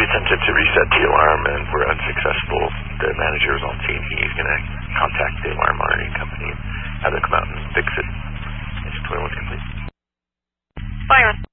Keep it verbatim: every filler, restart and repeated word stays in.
attempted to reset the alarm and were unsuccessful. The manager was on scene. He's going to contact the alarm monitoring company and have them come out and fix it. This toilet was complete. Fire.